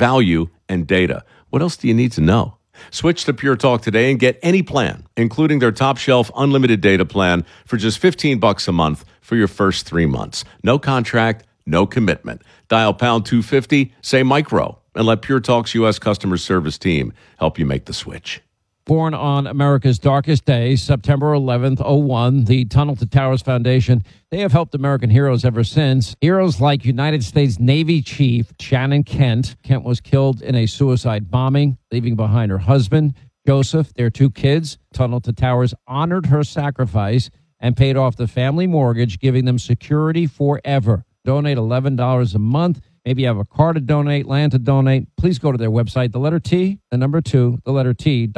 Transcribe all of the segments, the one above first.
value, and data. What else do you need to know? Switch to Pure Talk today and get any plan, including their top shelf unlimited data plan for just $15 a month for your first 3 months. No contract, no commitment. Dial pound 250, say micro, and let Pure Talk's U.S. customer service team help you make the switch. Born on America's darkest day, September 11th, 01, the Tunnel to Towers Foundation, they have helped American heroes ever since. Heroes like United States Navy Chief Shannon Kent. Kent was killed in a suicide bombing, leaving behind her husband, Joseph, their 2 kids. Tunnel to Towers honored her sacrifice and paid off the family mortgage, giving them security forever. Donate $11 a month. Maybe you have a car to donate, land to donate. Please go to their website, the letter T, the number 2, the letter T.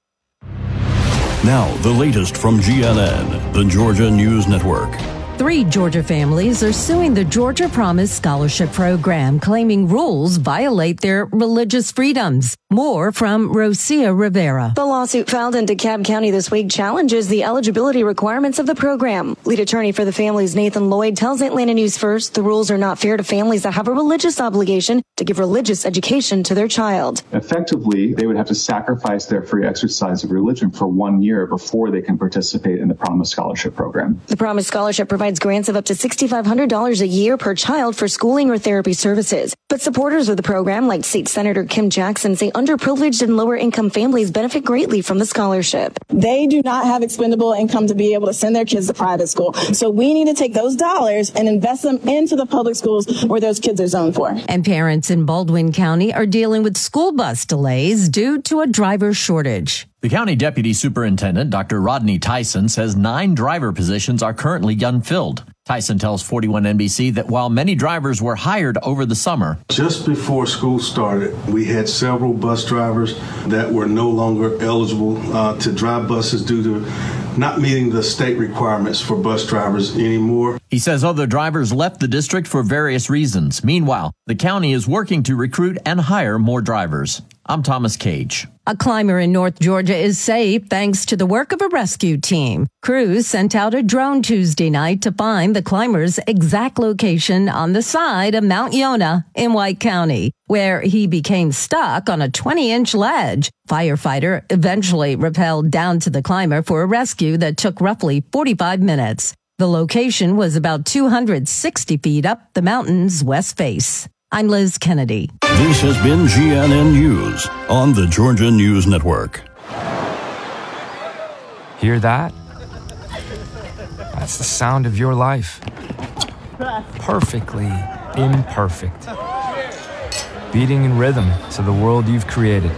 Now, the latest from GNN, the Georgia News Network. 3 Georgia families are suing the Georgia Promise Scholarship Program, claiming rules violate their religious freedoms. More from Rosia Rivera. The lawsuit filed in DeKalb County this week challenges the eligibility requirements of the program. Lead attorney for the families, Nathan Lloyd, tells Atlanta News First the rules are not fair to families that have a religious obligation to give religious education to their child. Effectively, they would have to sacrifice their free exercise of religion for 1 year before they can participate in the Promise Scholarship Program. The Promise Scholarship provides grants of up to $6,500 a year per child for schooling or therapy services. But supporters of the program, like State Senator Kim Jackson, say underprivileged and lower-income families benefit greatly from the scholarship. They do not have expendable income to be able to send their kids to private school. So we need to take those dollars and invest them into the public schools where those kids are zoned for. And parents in Baldwin County are dealing with school bus delays due to a driver shortage. The county deputy superintendent, Dr. Rodney Tyson, says 9 driver positions are currently unfilled. Tyson tells 41 NBC that while many drivers were hired over the summer, just before school started, we had several bus drivers that were no longer eligible to drive buses due to not meeting the state requirements for bus drivers anymore. He says other drivers left the district for various reasons. Meanwhile, the county is working to recruit and hire more drivers. I'm Thomas Cage. A climber in North Georgia is safe thanks to the work of a rescue team. Crews sent out a drone Tuesday night to find the climber's exact location on the side of Mount Yonah in White County, where he became stuck on a 20-inch ledge. Firefighter eventually rappelled down to the climber for a rescue that took roughly 45 minutes. The location was about 260 feet up the mountain's west face. I'm Liz Kennedy. This has been GNN News on the Georgia News Network. Hear that? That's the sound of your life. Perfectly imperfect. Beating in rhythm to the world you've created.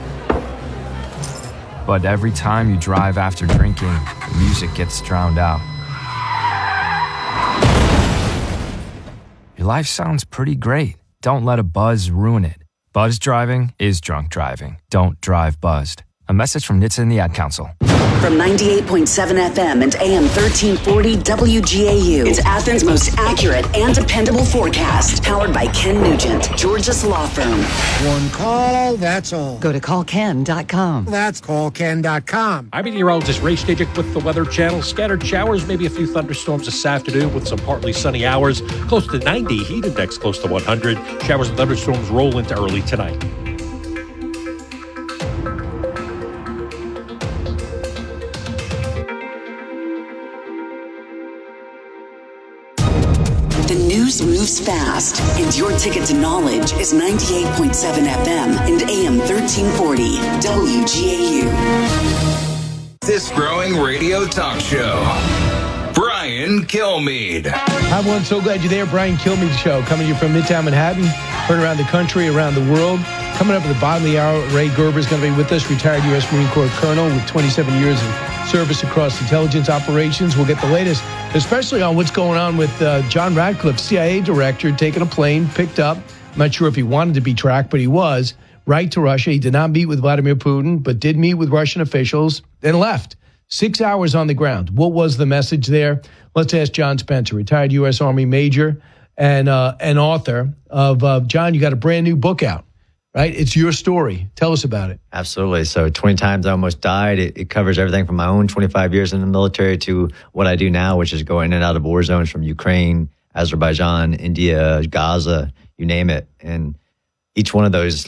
But every time you drive after drinking, the music gets drowned out. Your life sounds pretty great. Don't let a buzz ruin it. Buzz driving is drunk driving. Don't drive buzzed. A message from NHTSA and the Ad Council. From 98.7 FM and AM 1340 WGAU, it's Athens' most accurate and dependable forecast. Powered by Ken Nugent, Georgia's law firm. One call, that's all. Go to callken.com. That's callken.com. I'm meteorologist Ray Stajic with the Weather Channel. Scattered showers, maybe a few thunderstorms this afternoon with some partly sunny hours. Close to 90, heat index close to 100. Showers and thunderstorms roll into early tonight. Moves fast, and your ticket to knowledge is 98.7 FM and AM 1340 WGAU. This growing radio talk show. Brian Kilmeade. Hi, everyone. So glad you're there. Brian Kilmeade Show, coming to you from Midtown Manhattan, heard around the country, around the world. Coming up at the bottom of the hour, Ray Gerber is going to be with us, retired U.S. Marine Corps colonel with 27 years of service across intelligence operations. We'll get the latest, especially on what's going on with John Ratcliffe, CIA director, taking a plane, picked up. I'm not sure if he wanted to be tracked, but he was, right to Russia. He did not meet with Vladimir Putin, but did meet with Russian officials, then left. 6 hours on the ground. What was the message there? Let's ask John Spencer, retired U.S. Army major and author of, John, you got a brand new book out. Right? It's your story. Tell us about it. Absolutely. So 20 times I almost died. It covers everything from my own 25 years in the military to what I do now, which is going in and out of war zones from Ukraine, Azerbaijan, India, Gaza, you name it. And each one of those